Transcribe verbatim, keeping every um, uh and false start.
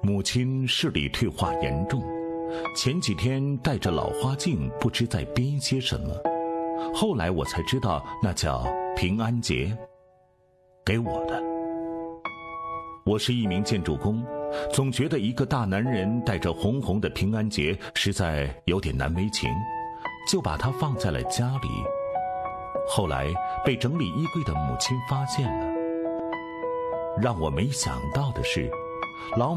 母亲视力退化严重，前几天戴着老花镜，不知在编些什么。后来我才知道，那叫平安结，给我的。我是一名建筑工，总觉得一个大男人带着红红的平安结实在有点难为情，就把它放在了家里。后来被整理衣柜的母亲发现了。让我没想到的是，老